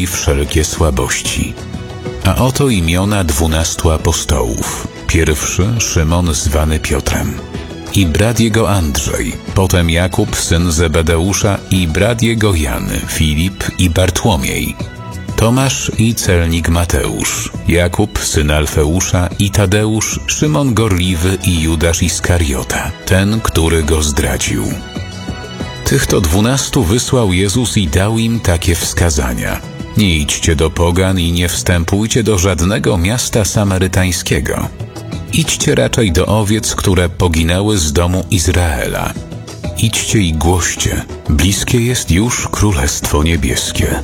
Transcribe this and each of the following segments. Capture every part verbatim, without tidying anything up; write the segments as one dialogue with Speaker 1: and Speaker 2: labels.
Speaker 1: i wszelkie słabości. A oto imiona dwunastu apostołów. Pierwszy Szymon zwany Piotrem i brat jego Andrzej, potem Jakub syn Zebedeusza i brat jego Jan, Filip i Bartłomiej, Tomasz i celnik Mateusz, Jakub syn Alfeusza i Tadeusz, Szymon Gorliwy i Judasz Iskariota, ten, który go zdradził. Tych to dwunastu wysłał Jezus i dał im takie wskazania. Nie idźcie do pogan i nie wstępujcie do żadnego miasta samarytańskiego. Idźcie raczej do owiec, które poginęły z domu Izraela. Idźcie i głoście, bliskie jest już Królestwo Niebieskie.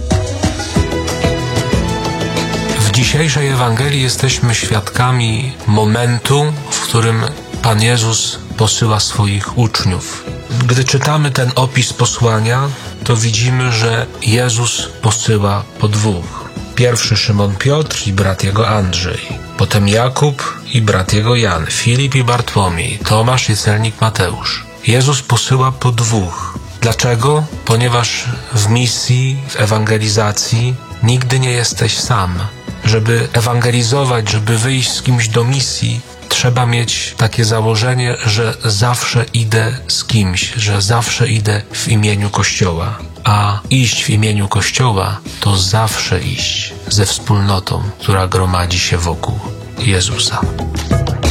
Speaker 2: W dzisiejszej Ewangelii jesteśmy świadkami momentu, w którym Pan Jezus posyła swoich uczniów. Gdy czytamy ten opis posłania, to widzimy, że Jezus posyła po dwóch. Pierwszy Szymon Piotr i brat jego Andrzej, potem Jakub i brat jego Jan, Filip i Bartłomiej, Tomasz i celnik Mateusz. Jezus posyła po dwóch. Dlaczego? Ponieważ w misji, w ewangelizacji nigdy nie jesteś sam. Żeby ewangelizować, żeby wyjść z kimś do misji, trzeba mieć takie założenie, że zawsze idę z kimś, że zawsze idę w imieniu Kościoła. A iść w imieniu Kościoła to zawsze iść ze wspólnotą, która gromadzi się wokół Jezusa.